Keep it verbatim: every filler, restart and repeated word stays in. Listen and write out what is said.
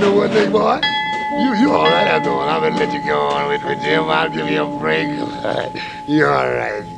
know one thing, boy? You you all right after all. I'm gonna let you go on with, with Jim. I'll give you a break. You all right.